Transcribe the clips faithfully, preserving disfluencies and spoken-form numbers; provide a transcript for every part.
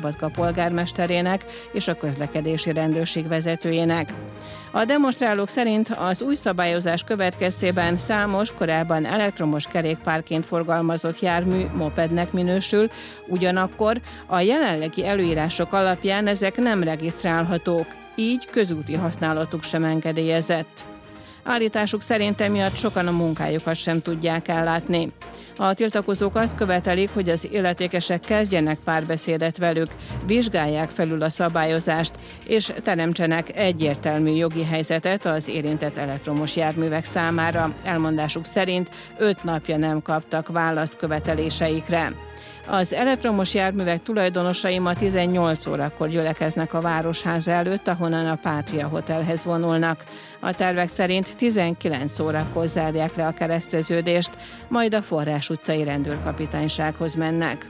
Szabadka polgármesterének és a közlekedési rendőrség vezetőjének. A demonstrálók szerint az új szabályozás következtében számos korábban elektromos kerékpárként forgalmazott jármű mopednek minősül, ugyanakkor a jelenlegi előírások alapján ezek nem regisztrálhatók, így közúti használatuk sem engedélyezett. Állításuk szerint emiatt sokan a munkájukat sem tudják ellátni. A tiltakozók azt követelik, hogy az illetékesek kezdjenek párbeszédet velük, vizsgálják felül a szabályozást, és teremtsenek egyértelmű jogi helyzetet az érintett elektromos járművek számára. Elmondásuk szerint öt napja nem kaptak választ követeléseikre. Az elektromos járművek tulajdonosai ma tizennyolc órakor gyülekeznek a Városháza előtt, ahonnan a Pátria Hotelhez vonulnak. A tervek szerint tizenkilenc órakor zárják le a kereszteződést, majd a Forrás utcai rendőrkapitánysághoz mennek.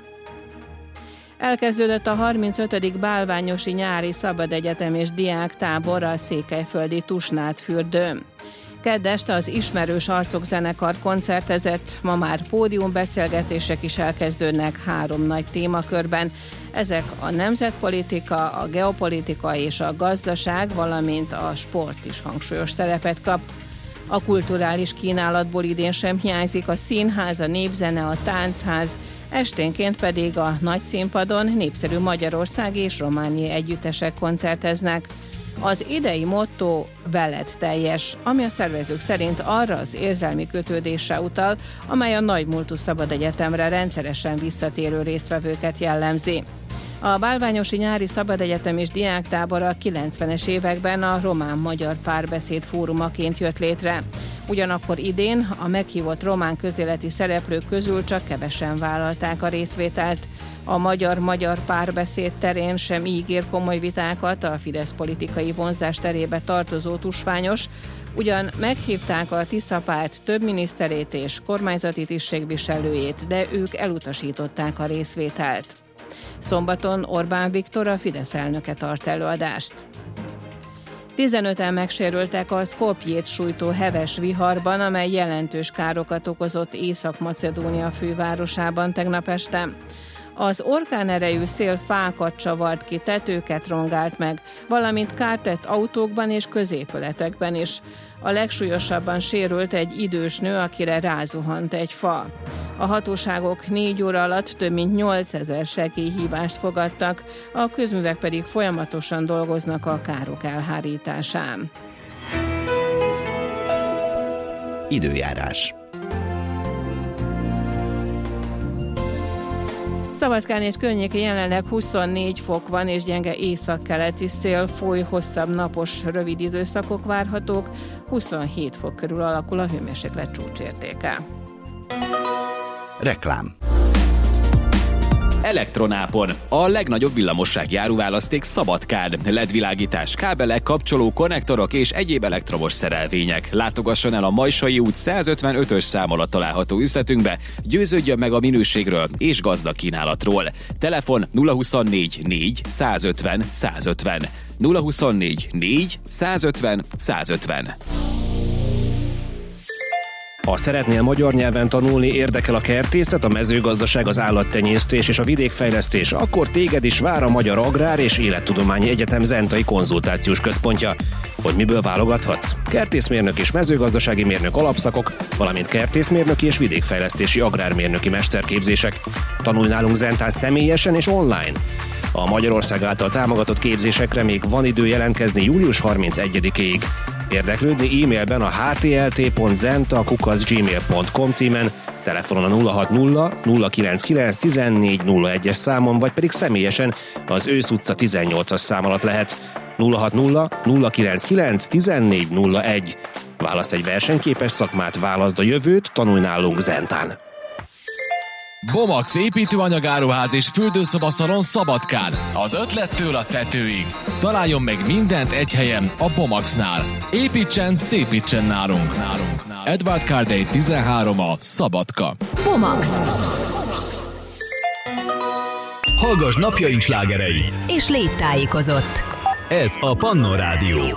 Elkezdődött a harmincötödik bálványosi nyári szabadegyetem és diáktábor a székelyföldi Tusnádfürdőn. Kedd este az Ismerős Arcok zenekar koncertezett, ma már pódiumbeszélgetések is elkezdődnek három nagy témakörben. Ezek a nemzetpolitika, a geopolitika és a gazdaság, valamint a sport is hangsúlyos szerepet kap. A kulturális kínálatból idén sem hiányzik a színház, a népzene, a táncház, esténként pedig a nagy színpadon népszerű magyarországi és romániai együttesek koncerteznek. Az idei motto veled teljes, ami a szervezők szerint arra az érzelmi kötődésre utal, amely a nagymúltú szabadegyetemre rendszeresen visszatérő résztvevőket jellemzi. A Bálványosi Nyári Szabadegyetem és Diáktábor a kilencvenes években a román-magyar párbeszéd fórumaként jött létre. Ugyanakkor idén a meghívott román közéleti szereplők közül csak kevesen vállalták a részvételt. A magyar-magyar párbeszéd terén sem ígér komoly vitákat a Fidesz politikai vonzás terébe tartozó tusványos, ugyan meghívták a Tisza párt több miniszterét és kormányzati tisztségviselőjét, de ők elutasították a részvételt. Szombaton Orbán Viktor, a Fidesz elnöke tart előadást. tizenöten megsérültek a Skopjét sújtó heves viharban, amely jelentős károkat okozott Észak-Macedónia fővárosában tegnap este. Az orkánerejű szél fákat csavart ki, tetőket rongált meg, valamint kárt tett autókban és középületekben is. A legsúlyosabban sérült egy idős nő, akire rázuhant egy fa. A hatóságok négy óra alatt több mint nyolcezer segélyhívást fogadtak, a közművek pedig folyamatosan dolgoznak a károk elhárításán. Időjárás. Szabadkán és környéke jelenleg huszonnégy fok van, és gyenge északkeleti szél fúj, hosszabb napos, rövid időszakok várhatók, huszonhét fok körül alakul a hőmérséklet csúcsértéke. Reklám. Elektronápon. A legnagyobb villamossági áruválaszték Szabadkán. el é dé világítás, kábelek, kapcsoló, konnektorok és egyéb elektromos szerelvények. Látogasson el a Majsai út százötvenötös szám alatt található üzletünkbe, győződjön meg a minőségről és gazdag kínálatról. Telefon nulla huszonnégy négy százötven százötven. nulla huszonnégy négy százötven százötven. Ha szeretnél magyar nyelven tanulni, érdekel a kertészet, a mezőgazdaság, az állattenyésztés és a vidékfejlesztés, akkor téged is vár a Magyar Agrár és Élettudományi Egyetem Zentai Konzultációs Központja. Hogy miből válogathatsz? Kertészmérnök és mezőgazdasági mérnök alapszakok, valamint kertészmérnöki és vidékfejlesztési agrármérnöki mesterképzések. Tanulj nálunk Zentán személyesen és online. A Magyarország által támogatott képzésekre még van idő jelentkezni július harmincegyedikéig. Érdeklődni e-mailben a h t l t pont zenta kukac gmail pont com címen, telefonon a nulla hat nulla nulla kilenc kilenc tizennégy nulla egyes számon, vagy pedig személyesen az Ősz utca tizennyolcas szám alatt lehet. nulla hat nulla nulla kilenc kilenc tizennégy nulla egy. Válasz egy versenyképes szakmát, válaszd a jövőt, tanulj nálunk Zentán. Bomax építőanyagáruház és fürdőszobaszalon Szabadkán. Az ötlettől a tetőig. Találjon meg mindent egy helyen, a Bomaxnál. Építsen, szépítsen nálunk. nálunk. Edward Cardey tizenhárom a Szabadka. Bomax. Hallgass napjaink slágereit. És légy tájékozott. Ez a Pannon Rádió.